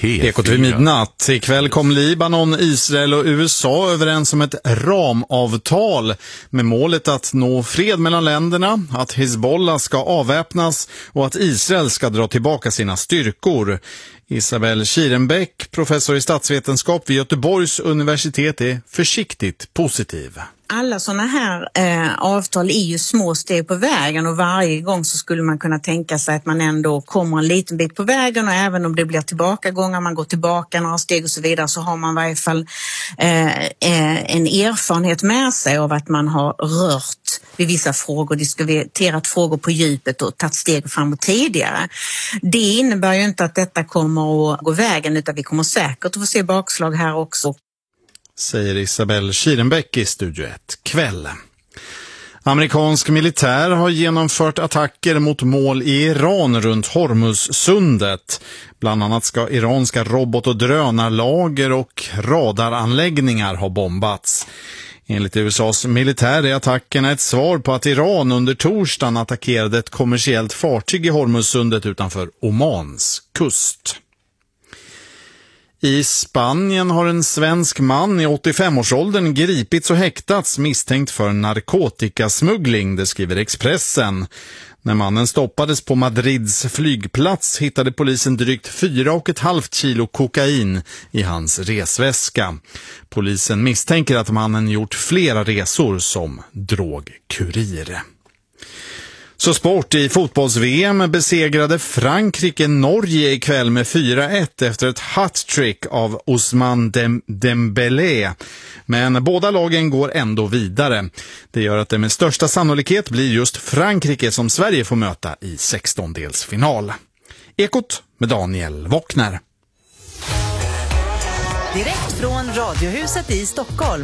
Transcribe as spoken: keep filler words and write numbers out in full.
Ekot vid midnatt. Ikväll kom Libanon, Israel och U S A överens om ett ramavtal med målet att nå fred mellan länderna, att Hezbollah ska avväpnas och att Israel ska dra tillbaka sina styrkor. Isabel Schierenbeck, professor i statsvetenskap vid Göteborgs universitet, är försiktigt positiv. Alla sådana här eh, avtal är ju små steg på vägen, och varje gång så skulle man kunna tänka sig att man ändå kommer en liten bit på vägen, och även om det blir tillbakagångar, man går tillbaka några steg och så vidare, så har man i varje fall eh, eh, en erfarenhet med sig av att man har rört vid vissa frågor, diskuterat frågor på djupet och tagit steg framåt tidigare. Det innebär ju inte att detta kommer att gå vägen, utan vi kommer säkert att få se bakslag här också. Säger Isabel Schierenbeck i Studio ett kväll. Amerikansk militär har genomfört attacker mot mål i Iran runt Hormuzsundet. Bland annat ska iranska robot- och drönarlager och radaranläggningar ha bombats. Enligt U S A:s militär är attackerna ett svar på att Iran under torsdagen attackerade ett kommersiellt fartyg i Hormuzsundet utanför Omans kust. I Spanien har en svensk man i åttiofem-årsåldern gripits och häktats misstänkt för narkotikasmuggling, det skriver Expressen. När mannen stoppades på Madrids flygplats hittade polisen drygt fyra och ett halvt kilo kokain i hans resväska. Polisen misstänker att mannen gjort flera resor som drogkurir. Så sport. I fotbolls-V M besegrade Frankrike Norge ikväll med fyra ett efter ett hat-trick av Ousmane Dem- Dembélé. Men båda lagen går ändå vidare. Det gör att det med största sannolikhet blir just Frankrike som Sverige får möta i sextondelsfinal. Ekot med Daniel Wockner. Direkt från Radiohuset i Stockholm